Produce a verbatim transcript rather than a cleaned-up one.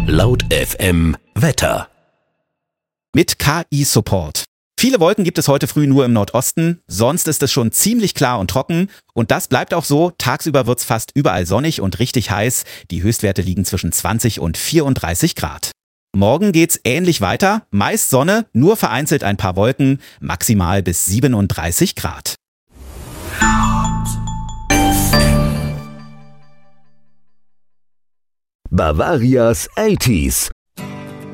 Laut F M Wetter. Mit K I-Support. Viele Wolken gibt es heute früh nur im Nordosten, sonst ist es schon ziemlich klar und trocken und das bleibt auch so. Tagsüber wird's fast überall sonnig und richtig heiß. Die Höchstwerte liegen zwischen zwanzig und vierunddreißig Grad. Morgen geht's ähnlich weiter, meist Sonne, nur vereinzelt ein paar Wolken, maximal bis siebenunddreißig Grad. Bavarias achtziger.